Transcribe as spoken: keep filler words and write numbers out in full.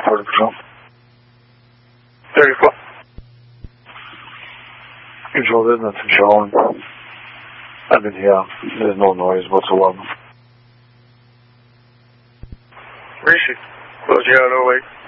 forty percent. thirty-four. Control, there's nothing showing. I've been here. There's no noise whatsoever. Rishi, close your out, oh wait.